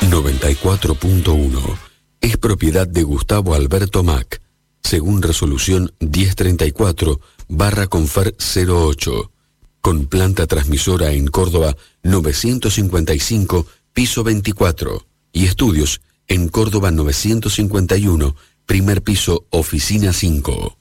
94.1 es propiedad de Gustavo Alberto Mac, según resolución 1034/Confer 08, con planta transmisora en Córdoba 955, piso 24, y estudios en Córdoba 951, primer piso, oficina 5.